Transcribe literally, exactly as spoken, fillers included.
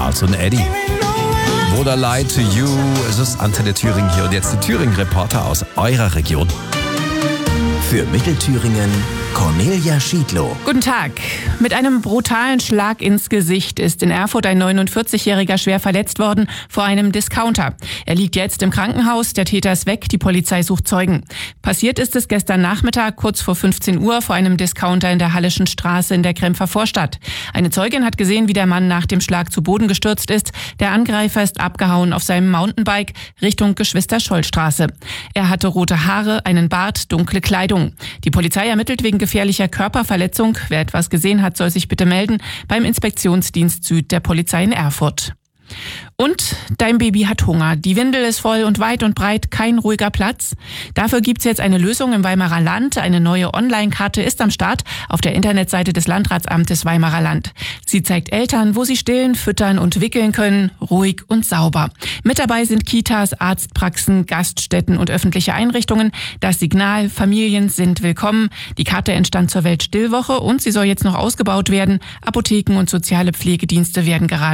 Charles und Eddie. Would I Lie to You? Es ist Antenne Thüringen hier und jetzt die Thüringen-Reporter aus eurer Region. Für Mittelthüringen Cornelia Schiedlow. Guten Tag. Mit einem brutalen Schlag ins Gesicht ist in Erfurt ein neunundvierzigjähriger schwer verletzt worden vor einem Discounter. Er liegt jetzt im Krankenhaus, der Täter ist weg, die Polizei sucht Zeugen. Passiert ist es gestern Nachmittag kurz vor fünfzehn Uhr vor einem Discounter in der Halleschen Straße in der Krempfer Vorstadt. Eine Zeugin hat gesehen, wie der Mann nach dem Schlag zu Boden gestürzt ist. Der Angreifer ist abgehauen auf seinem Mountainbike Richtung Geschwister-Scholl-Straße. Er hatte rote Haare, einen Bart, dunkle Kleidung. Die Polizei ermittelt wegen gefährlicher Körperverletzung. Wer etwas gesehen hat, soll sich bitte melden beim Inspektionsdienst Süd der Polizei in Erfurt. Und dein Baby hat Hunger. Die Windel ist voll und weit und breit kein ruhiger Platz. Dafür gibt's jetzt eine Lösung im Weimarer Land. Eine neue Online-Karte ist am Start auf der Internetseite des Landratsamtes Weimarer Land. Sie zeigt Eltern, wo sie stillen, füttern und wickeln können, ruhig und sauber. Mit dabei sind Kitas, Arztpraxen, Gaststätten und öffentliche Einrichtungen. Das Signal: Familien sind willkommen. Die Karte entstand zur Weltstillwoche und sie soll jetzt noch ausgebaut werden. Apotheken und soziale Pflegedienste werden gerade